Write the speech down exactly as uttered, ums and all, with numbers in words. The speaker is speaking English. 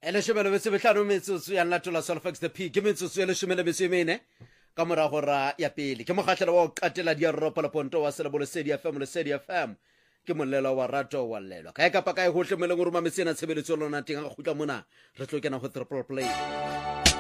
ele shemelo bese behlano metsotso ya latola Solfax the P ke metsotso ele shemelo bese mene ka mora gora ya pele ke mogahlela wa qatela di Europa la ponto wa sela bole Sedi F M le Sedi F M ke molelo wa rato wa lelo ka ka pa ka e hohle meleng o ruma mesena tshebeletso lona teng ga khutla mona re tlo kena go triple play